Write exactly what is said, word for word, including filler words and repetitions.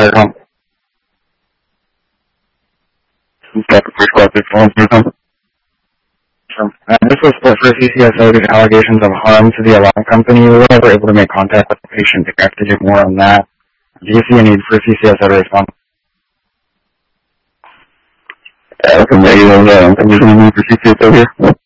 Fire home. Got the first call, six one three home. Uh, this was for C C S O due to allegations of harm to the alarm company. We were never able to make contact with the patient to have to do more on that. Do you see a need for C C S O to respond? Yeah, I can let you know. I'm using a need for C C S O here.